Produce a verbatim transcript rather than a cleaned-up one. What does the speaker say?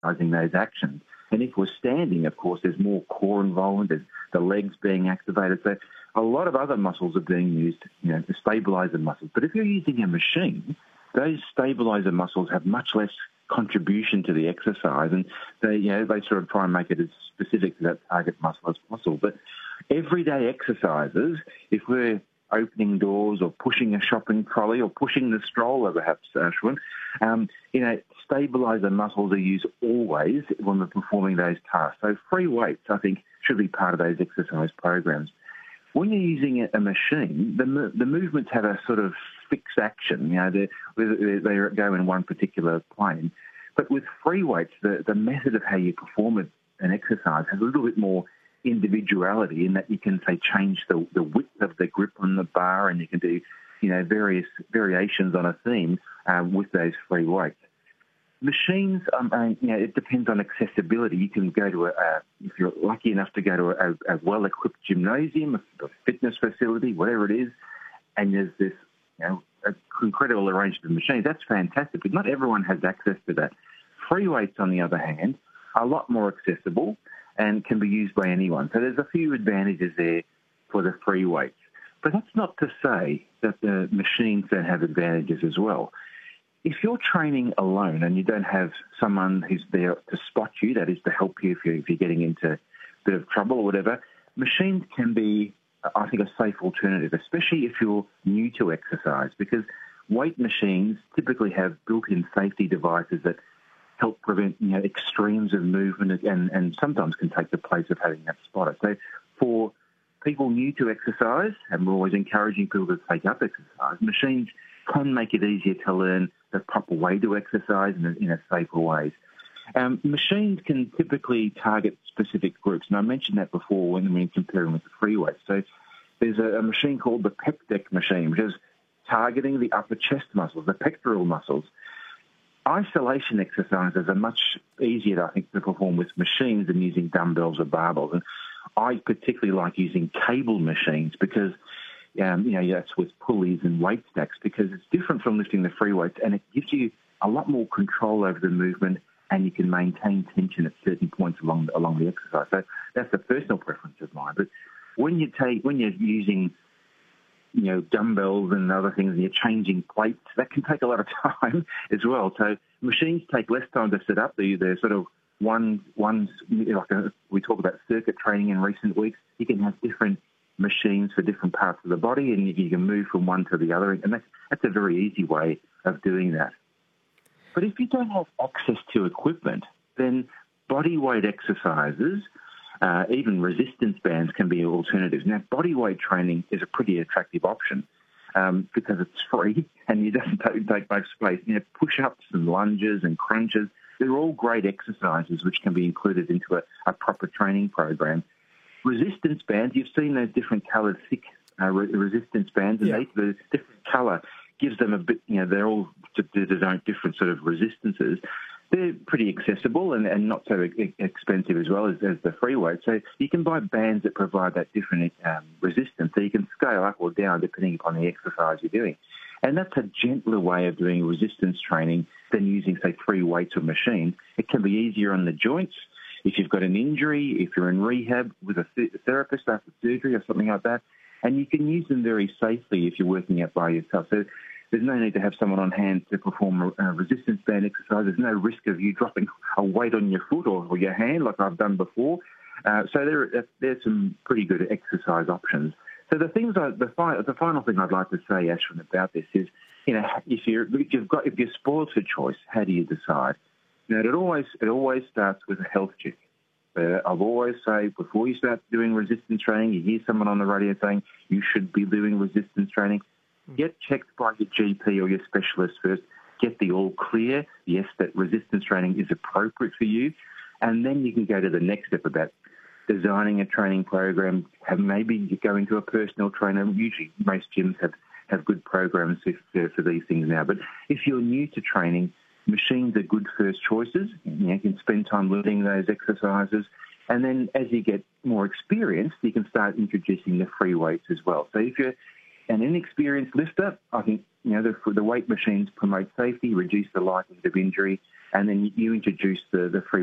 exercising those actions. And if we're standing, of course, there's more core involvement, there's the legs being activated. So a lot of other muscles are being used, you know, to stabilise the muscles. But if you're using a machine, those stabiliser muscles have much less contribution to the exercise, and they, you know, they sort of try and make it as specific to that target muscle as possible. But everyday exercises, if we're opening doors or pushing a shopping trolley or pushing the stroller, perhaps, Ashwin, um, you know, stabiliser muscles are used always when we're performing those tasks. So free weights, I think, should be part of those exercise programs. When you're using a machine, the the movements have a sort of fixed action. You know, they they go in one particular plane. But with free weights, the, the method of how you perform an exercise has a little bit more individuality in that you can, say, change the, the width of the grip on the bar, and you can do, you know, various variations on a theme um, with those free weights. Machines, um, uh, you know, it depends on accessibility. You can go to a, a if you're lucky enough to go to a, a well-equipped gymnasium, a fitness facility, whatever it is, and there's this, you know, an incredible arrangement of machines. That's fantastic, but not everyone has access to that. Free weights, on the other hand, are a lot more accessible and can be used by anyone. So there's a few advantages there for the free weights. But that's not to say that the machines don't have advantages as well. If you're training alone and you don't have someone who's there to spot you, that is to help you if you're, if you're getting into a bit of trouble or whatever, machines can be, I think, a safe alternative, especially if you're new to exercise, because weight machines typically have built-in safety devices that help prevent, you know, extremes of movement and, and sometimes can take the place of having that spotter. So for people new to exercise, and we're always encouraging people to take up exercise, machines can make it easier to learn the proper way to exercise in a, in a safer way. Um, machines can typically target specific groups, and I mentioned that before when we compare them with the free weights. So there's a, a machine called the PECDEC machine, which is targeting the upper chest muscles, the pectoral muscles. Isolation exercises are much easier, I think, to perform with machines than using dumbbells or barbells. And I particularly like using cable machines because Um, you know, that's with pulleys and weight stacks, because it's different from lifting the free weights, and it gives you a lot more control over the movement, and you can maintain tension at certain points along along the exercise. So that's a personal preference of mine. But when you take when you're using, you know, dumbbells and other things, and you're changing plates, that can take a lot of time as well. So machines take less time to set up. They're, they're sort of one one like a, we talk about circuit training in recent weeks. You can have different machines for different parts of the body, and you can move from one to the other, and that's, that's a very easy way of doing that. But if you don't have access to equipment, then body weight exercises, uh, even resistance bands, can be alternatives. Now, body weight training is a pretty attractive option um, because it's free and it doesn't take, take much space. You know, push-ups and lunges and crunches, they're all great exercises which can be included into a, a proper training program. Resistance bands, you've seen those different coloured thick uh, re- resistance bands, and yeah. they, the different colour gives them a bit, you know, they're all designed different sort of resistances. They're pretty accessible and, and not so e- expensive as well as, as the free weight. So you can buy bands that provide that different um, resistance, so you can scale up or down depending upon the exercise you're doing. And that's a gentler way of doing resistance training than using, say, free weights or machines. It can be easier on the joints. If you've got an injury, if you're in rehab with a th- therapist after surgery or something like that, and you can use them very safely if you're working out by yourself. So there's no need to have someone on hand to perform a, a resistance band exercise. There's no risk of you dropping a weight on your foot or, or your hand like I've done before. Uh, so there, there's some pretty good exercise options. So the things, I, the, fi- the final thing I'd like to say, Ashwin, about this is, you know, if you're if you've got if you're spoiled for choice, how do you decide? You know, it always it always starts with a health check. Uh, I've always say before you start doing resistance training, you hear someone on the radio saying you should be doing resistance training. Get checked by your G P or your specialist first. Get the all clear, yes, that resistance training is appropriate for you, and then you can go to the next step about designing a training program. Have maybe you go into a personal trainer. Usually, most gyms have, have good programs for, for these things now. But if you're new to training, machines are good first choices. You know, you can spend time learning those exercises. And then as you get more experienced, you can start introducing the free weights as well. So if you're an inexperienced lifter, I think, you know, the, the weight machines promote safety, reduce the likelihood of injury, and then you introduce the, the free